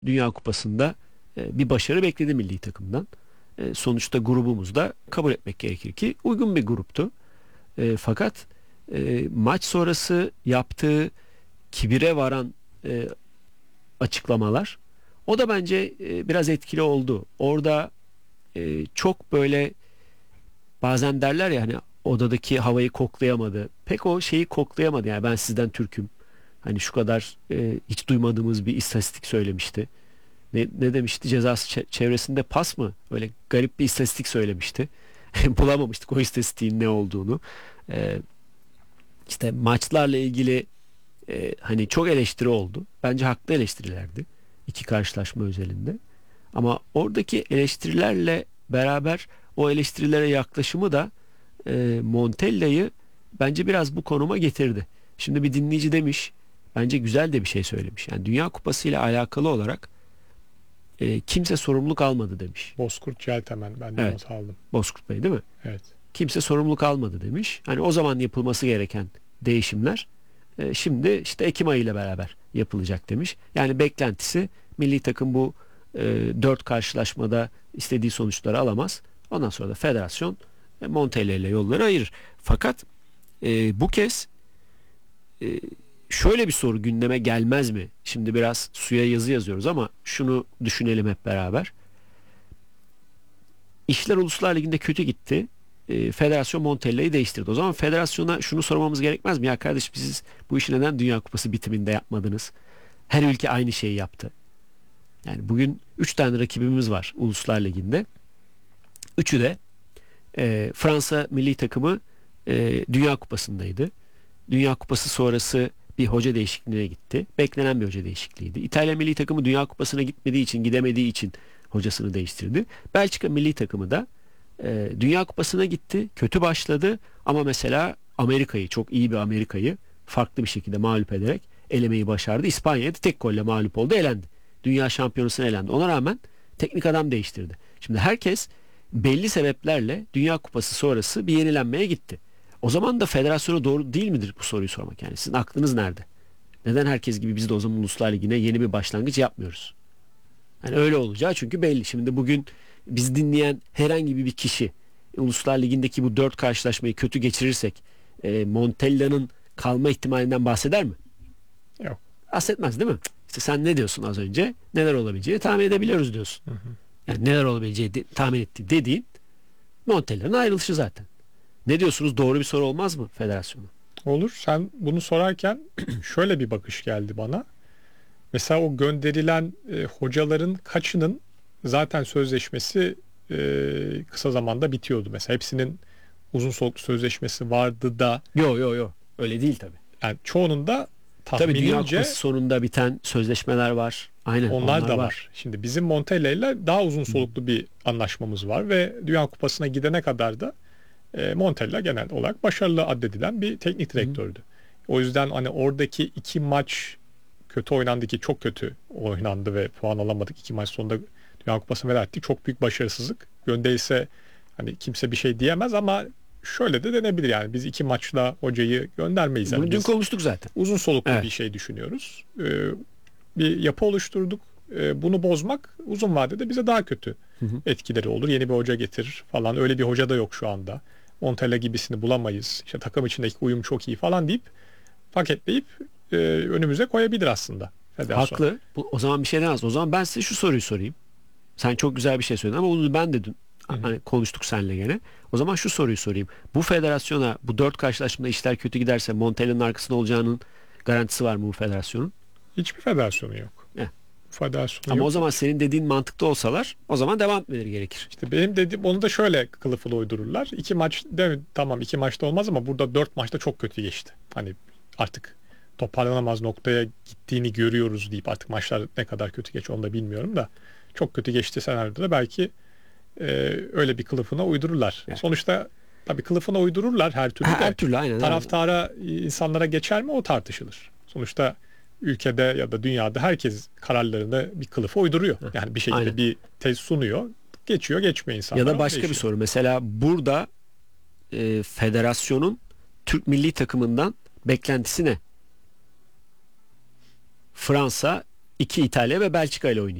Dünya Kupası'nda bir başarı bekledi milli takımdan. Sonuçta grubumuzda kabul etmek gerekir ki uygun bir gruptu. Fakat maç sonrası yaptığı kibire varan açıklamalar, o da bence biraz etkili oldu. Orada çok böyle, bazen derler ya hani, odadaki havayı koklayamadı. Pek o şeyi koklayamadı. Yani ben sizden Türk'üm. Hani şu kadar hiç duymadığımız bir istatistik söylemişti. Ne demişti? Cezası çevresinde pas mı? Öyle garip bir istatistik söylemişti. Bulamamıştık o istatistiğin ne olduğunu. E, işte maçlarla ilgili hani çok eleştiri oldu. Bence haklı eleştirilerdi. İki karşılaşma özelinde. Ama oradaki eleştirilerle beraber o eleştirilere yaklaşımı da Montella'yı bence biraz bu konuma getirdi. Şimdi bir dinleyici demiş, bence güzel de bir şey söylemiş. Yani Dünya Kupası ile alakalı olarak kimse sorumluluk almadı demiş. Bozkurt Çeltemen, ben de Evet. not aldım. Bozkurt Bey değil mi? Evet. Kimse sorumluluk almadı demiş. Hani o zaman yapılması gereken değişimler şimdi işte Ekim ayı ile beraber yapılacak demiş. Yani beklentisi, milli takım bu 4 karşılaşmada istediği sonuçları alamaz. Ondan sonra da federasyon Montella ile yolları ayırır. Fakat bu kez e, şöyle bir soru gündeme gelmez mi? Şimdi biraz suya yazı yazıyoruz ama şunu düşünelim hep beraber. İşler Uluslar Ligi'nde kötü gitti. Federasyon Montella'yı değiştirdi. O zaman federasyona şunu sormamız gerekmez mi? Ya kardeş, siz bu işi neden Dünya Kupası bitiminde yapmadınız? Her ülke aynı şeyi yaptı. Yani bugün 3 tane rakibimiz var Uluslar Ligi'nde. Üçü de Fransa milli takımı Dünya Kupası'ndaydı. Dünya Kupası sonrası bir hoca değişikliğine gitti. Beklenen bir hoca değişikliğiydi. İtalya milli takımı Dünya Kupası'na gidemediği için hocasını değiştirdi. Belçika milli takımı da Dünya Kupası'na gitti. Kötü başladı ama mesela Amerika'yı, çok iyi bir Amerika'yı farklı bir şekilde mağlup ederek elemeyi başardı. İspanya'ya da tek golle mağlup oldu, elendi. Dünya şampiyonasına elendi. Ona rağmen teknik adam değiştirdi. Şimdi herkes belli sebeplerle Dünya Kupası sonrası bir yenilenmeye gitti. O zaman da federasyona doğru değil midir bu soruyu sormak? Yani sizin aklınız nerede? Neden herkes gibi biz de o zaman Uluslar Ligi'ne yeni bir başlangıç yapmıyoruz? Yani öyle olacağı çünkü belli. Şimdi bugün biz dinleyen herhangi bir kişi Uluslar Ligi'ndeki bu 4 karşılaşmayı kötü geçirirsek Montella'nın kalma ihtimalinden bahseder mi? Yok. Bahsetmez değil mi? İşte sen ne diyorsun az önce? Neler olabileceğini tahmin edebiliyoruz diyorsun. Hı hı. Yani neler olabileceği tahmin etti dediğin Montella'nın ayrılışı zaten. Ne diyorsunuz? Doğru bir soru olmaz mı federasyona? Olur. Sen bunu sorarken şöyle bir bakış geldi bana. Mesela o gönderilen hocaların kaçının zaten sözleşmesi kısa zamanda bitiyordu. Mesela hepsinin uzun soluklu sözleşmesi vardı da, Yo. Öyle değil tabii. yani çoğunun da Tabii Dünya tahminimce Kupası sonunda biten sözleşmeler var. Aynen, onlar da var. var. Şimdi bizim Montella ile daha uzun soluklu bir anlaşmamız var ve Dünya Kupası'na gidene kadar da Montella genel olarak başarılı addedilen bir teknik direktördü. O yüzden hani oradaki 2 maç kötü oynandı, ki çok kötü oynandı ve puan alamadık. 2 maç sonunda Dünya Kupası'na veda ettik. Çok büyük başarısızlık. Göndeyse hani kimse bir şey diyemez ama şöyle de denebilir, yani biz 2 maçla hocayı göndermeyiz. Yani Bunu dün biz konuştuk zaten. uzun soluklu Evet. bir şey düşünüyoruz. Bir yapı oluşturduk. Bunu bozmak uzun vadede bize daha kötü Hı hı. etkileri olur. Yeni bir hoca getirir falan. Öyle bir hoca da yok şu anda. Montella gibisini bulamayız. İşte takım içindeki uyum çok iyi falan deyip paketleyip önümüze koyabilir aslında federasyon. Haklı. O zaman bir şey demez. O zaman ben size şu soruyu sorayım. Sen çok güzel bir şey söyledin ama bunu ben de dün hani konuştuk seninle gene. O zaman şu soruyu sorayım. Bu federasyona bu 4 karşılaşmada işler kötü giderse Montella'nın arkasında olacağının garantisi var mı bu federasyonun? Hiçbir federasyonu yok. Eh. Federasyonu Ama yok. o zaman senin dediğin mantıkta olsalar o zaman devam etmeleri gerekir. İşte benim dediğim, onu da şöyle kılıfına uydururlar. 2 maç tamam, 2 maçta olmaz ama burada 4 maçta çok kötü geçti. Hani artık toparlanamaz noktaya gittiğini görüyoruz deyip, artık maçlar ne kadar kötü geç onu da bilmiyorum da, çok kötü geçti senaryoda da belki öyle bir kılıfına uydururlar. Evet. Sonuçta tabii kılıfına uydururlar her türlü de. Her türlü aynen. Taraftara, insanlara geçer mi, o tartışılır. Sonuçta ülkede ya da dünyada herkes kararlarını bir kılıfa uyduruyor. Yani bir şekilde Aynen. bir tez sunuyor. Geçiyor, geçmiyor insanlar. Ya da başka bir soru. Mesela burada federasyonun Türk milli takımından beklentisi ne? Fransa 2 İtalya ve Belçika ile oynayacak.